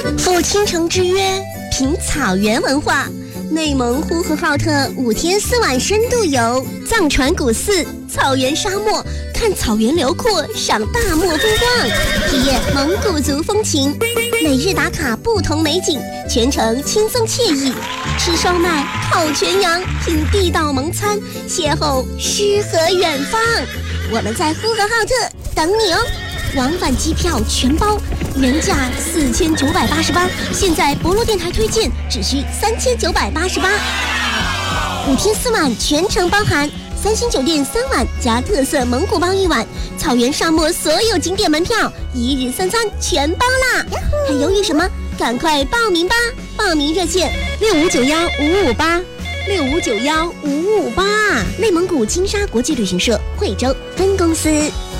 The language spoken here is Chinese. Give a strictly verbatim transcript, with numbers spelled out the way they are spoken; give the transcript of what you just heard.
赴倾城之约，品草原文化。内蒙呼和浩特五天四晚深度游，藏传古寺、草原沙漠，看草原辽阔，赏大漠风光，体验蒙古族风情。每日打卡不同美景，全程轻松惬意。吃烧麦、烤全羊，品地道蒙餐，邂逅诗和远方。我们在呼和浩特等你哦！往返机票全包，原价四千九百八十八，现在博洛电台推荐只需三千九百八十八。五天四晚全程包含三星酒店三晚加特色蒙古包一晚，草原沙漠所有景点门票，一日三餐全包啦！还犹豫什么？赶快报名吧！报名热线六五九幺五五八六五九幺五五八，内蒙古金沙国际旅行社惠州分公司。